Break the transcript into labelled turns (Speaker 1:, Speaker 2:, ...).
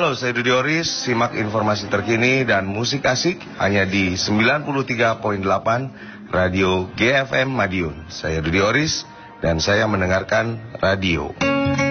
Speaker 1: Halo, saya Dudi Oris. Simak informasi terkini dan musik asik hanya di 93.8 Radio GFM Madiun. Saya Dudi Oris dan saya mendengarkan radio.